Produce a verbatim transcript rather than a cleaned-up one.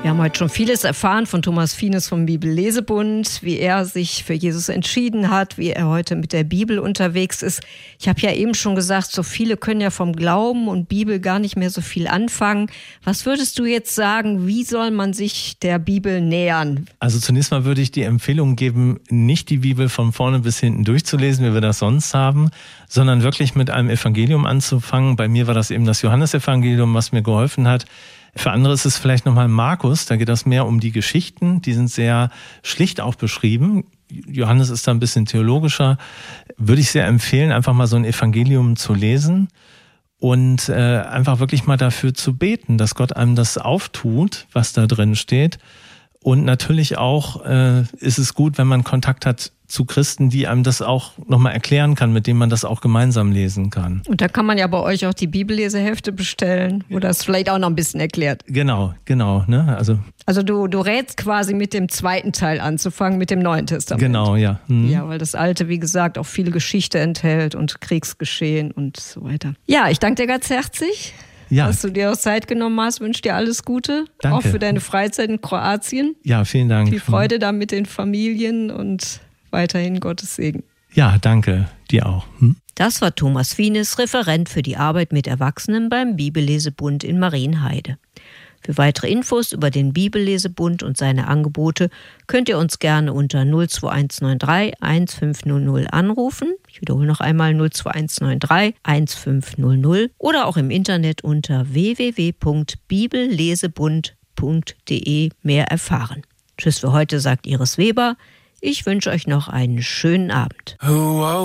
Wir haben heute schon vieles erfahren von Thomas Fienes vom Bibellesebund, wie er sich für Jesus entschieden hat, wie er heute mit der Bibel unterwegs ist. Ich habe ja eben schon gesagt, so viele können ja vom Glauben und Bibel gar nicht mehr so viel anfangen. Was würdest du jetzt sagen, wie soll man sich der Bibel nähern? Also zunächst mal würde ich die Empfehlung geben, nicht die Bibel von vorne bis hinten durchzulesen, wie wir das sonst haben, sondern wirklich mit einem Evangelium anzufangen. Bei mir war das eben das Johannesevangelium, was mir geholfen hat. Für andere ist es vielleicht nochmal Markus, da geht es mehr um die Geschichten, die sind sehr schlicht auch beschrieben. Johannes ist da ein bisschen theologischer. Würde ich sehr empfehlen, einfach mal so ein Evangelium zu lesen und äh, einfach wirklich mal dafür zu beten, dass Gott einem das auftut, was da drin steht. Und natürlich auch äh, ist es gut, wenn man Kontakt hat zu Christen, die einem das auch nochmal erklären kann, mit denen man das auch gemeinsam lesen kann. Und da kann man ja bei euch auch die Bibellesehefte bestellen, wo das vielleicht auch noch ein bisschen erklärt. Genau, genau. Ne? Also, also du, du rätst quasi mit dem zweiten Teil anzufangen, mit dem Neuen Testament. Genau, ja. Mhm. Ja, weil das Alte, wie gesagt, auch viel Geschichte enthält und Kriegsgeschehen und so weiter. Ja, ich danke dir ganz herzlich. Ja. Dass du dir auch Zeit genommen hast, wünsche dir alles Gute. Danke. Auch für deine Freizeit in Kroatien. Ja, vielen Dank. Viel Freude da mit den Familien und weiterhin Gottes Segen. Ja, danke. Dir auch. Hm? Das war Thomas Fienes, Referent für die Arbeit mit Erwachsenen beim Bibellesebund in Marienheide. Für weitere Infos über den Bibellesebund und seine Angebote könnt ihr uns gerne unter null zwei eins neun drei eins fünf null null anrufen. Ich wiederhole noch einmal null zwei eins neun drei eins fünf null null oder auch im Internet unter w w w punkt bibellesebund punkt d e mehr erfahren. Tschüss für heute, sagt Iris Weber. Ich wünsche euch noch einen schönen Abend.